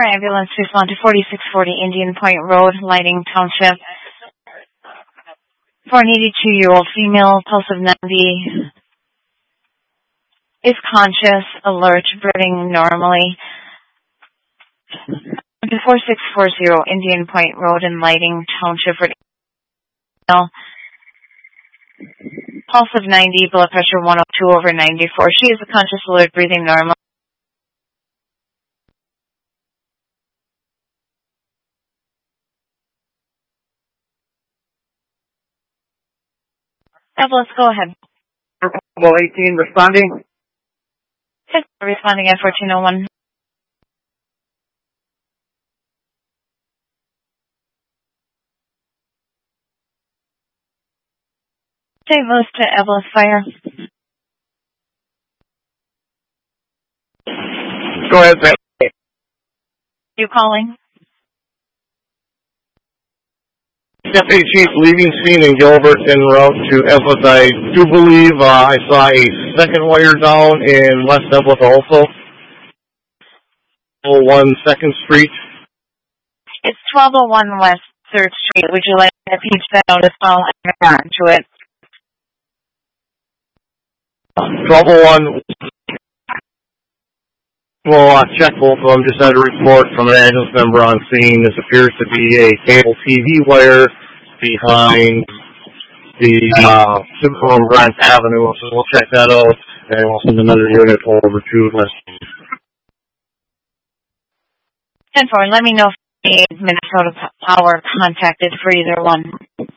ambulance, respond to 4640 Indian Point Road, Lighting Township. For an 82-year-old female, pulse of 90, is conscious, alert, breathing normally. To 4640 Indian Point Road in Lighting Township. Pulse of 90, blood pressure 102/94. She is conscious, alert, breathing normal. Let's go ahead. Well, 18 responding. Responding at 1401. St. Louis to Evelyn Fire. Go ahead, Sam. You calling? Deputy Chief leaving scene in Gilbert en route to Evlith. I do believe I saw a second wire down in West Evlith also. 1 2nd Street. It's 1201 West 3rd Street. Would you like to page that out as well? I haven't gotten to it. 1201. We'll check both of them. Just had a report from an ambulance member on scene. This appears to be a cable TV wire behind the Super Grant Avenue. So we'll check that out, and we'll send another unit over to West. 10-4, let me know if the Minnesota Power contacted for either one.